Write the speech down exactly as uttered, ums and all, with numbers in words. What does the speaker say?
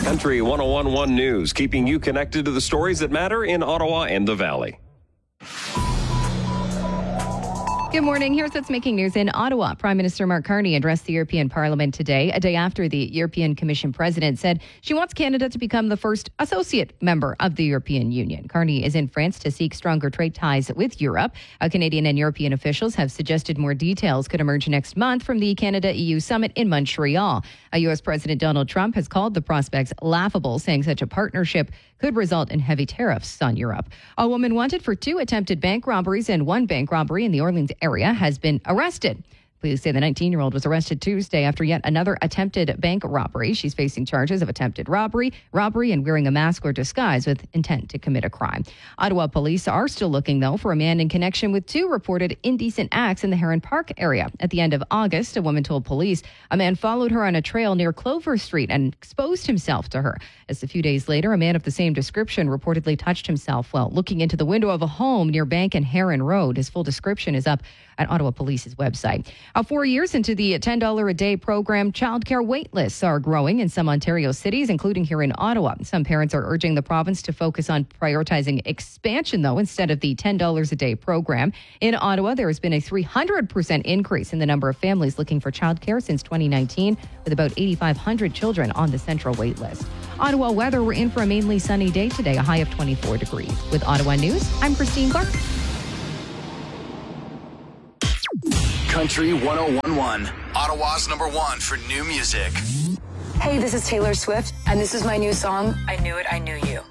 Country one oh one point one News, keeping you connected to the stories that matter in Ottawa and the Valley. Good morning. Here's what's making news in Ottawa. Prime Minister Mark Carney addressed the European Parliament today, a day after the European Commission president said she wants Canada to become the first associate member of the European Union. Carney is in France to seek stronger trade ties with Europe. Uh, Canadian and European officials have suggested more details could emerge next month from the Canada-E U summit in Montreal. Uh, U S President Donald Trump has called the prospects laughable, saying such a partnership could result in heavy tariffs on Europe. A woman wanted for two attempted bank robberies and one bank robbery in the Orleans area has been arrested. Police say the nineteen-year-old was arrested Tuesday after yet another attempted bank robbery. She's facing charges of attempted robbery, robbery, and wearing a mask or disguise with intent to commit a crime. Ottawa police are still looking, though, for a man in connection with two reported indecent acts in the Heron Park area. At the end of August, a woman told police a man followed her on a trail near Clover Street and exposed himself to her. Just a few days later, a man of the same description reportedly touched himself while looking into the window of a home near Bank and Heron Road. His full description is up at Ottawa Police's website. Uh, four years into the ten dollars a day program, childcare wait lists are growing in some Ontario cities, including here in Ottawa. Some parents are urging the province to focus on prioritizing expansion, though, instead of the ten dollars a day program. In Ottawa, there has been a three hundred percent increase in the number of families looking for childcare since twenty nineteen, with about eighty-five hundred children on the central wait list. Ottawa weather, we're in for a mainly sunny day today, a high of twenty-four degrees. With Ottawa News, I'm Christine Clark. Country one oh one point one, Ottawa's number one for new music. Hey, this is Taylor Swift, and this is my new song, I Knew It, I Knew You.